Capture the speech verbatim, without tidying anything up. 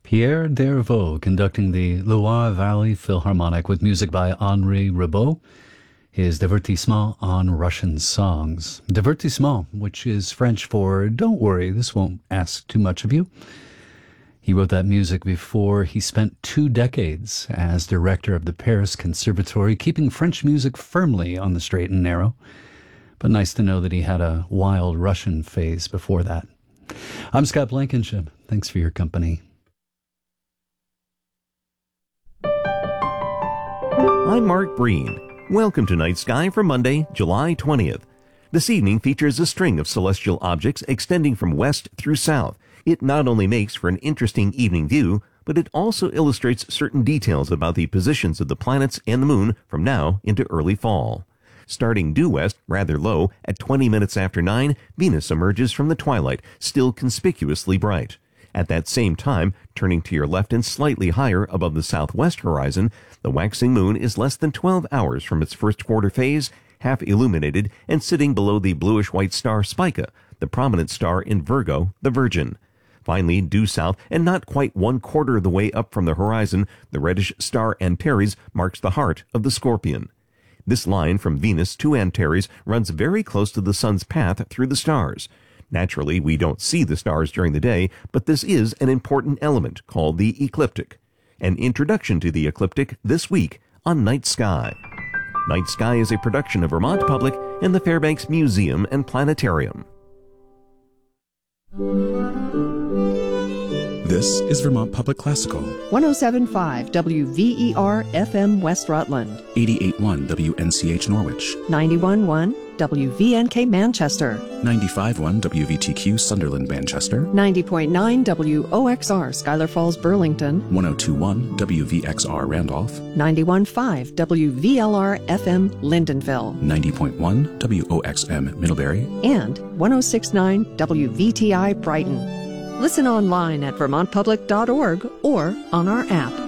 Pierre Dervaux conducting the Loire Valley Philharmonic with music by Henri Ribot, his Divertissement on Russian songs. Divertissement, which is French for don't worry, this won't ask too much of you. He wrote that music before he spent two decades as director of the Paris Conservatory, keeping French music firmly on the straight and narrow. But nice to know that he had a wild Russian phase before that. I'm Scott Blankenship. Thanks for your company. I'm Mark Breen. Welcome to Night Sky for Monday, July twentieth. This evening features a string of celestial objects extending from west through south. It not only makes for an interesting evening view, but it also illustrates certain details about the positions of the planets and the moon from now into early fall. Starting due west, rather low, at twenty minutes after nine, Venus emerges from the twilight, still conspicuously bright. At that same time, turning to your left and slightly higher above the southwest horizon, the waxing moon is less than twelve hours from its first quarter phase, half illuminated and sitting below the bluish-white star Spica, the prominent star in Virgo, the Virgin. Finally, due south and not quite one quarter of the way up from the horizon, the reddish star Antares marks the heart of the Scorpion. This line from Venus to Antares runs very close to the sun's path through the stars. Naturally, we don't see the stars during the day, but this is an important element called the ecliptic. An introduction to the ecliptic this week on Night Sky. Night Sky is a production of Vermont Public and the Fairbanks Museum and Planetarium. This is Vermont Public Classical. one oh seven point five W V E R F M West Rutland. eighty-eight point one W N C H Norwich. ninety-one point one W V N K Manchester. ninety-five point one W V T Q Sunderland Manchester. ninety point nine W O X R Schuyler Falls Burlington. one oh two point one W V X R Randolph. ninety-one point five W V L R F M Lyndonville. ninety point one W O X M Middlebury. And one oh six point nine W V T I Brighton. Listen online at vermont public dot org or on our app.